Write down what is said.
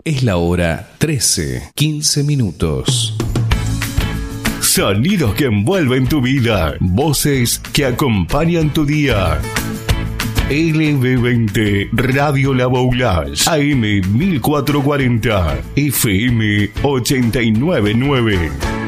Es la hora 13:15. Sonidos que envuelven tu vida. Voces que acompañan tu día. LB20 Radio La Boulage, AM 1440, FM 899.